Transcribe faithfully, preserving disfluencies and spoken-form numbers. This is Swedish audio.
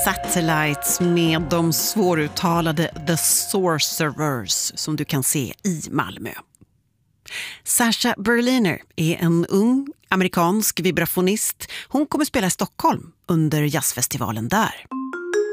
Satellites med de svåruttalade The Sorcerers som du kan se i Malmö. Sasha Berliner är en ung amerikansk vibrafonist. Hon kommer spela i Stockholm under jazzfestivalen där.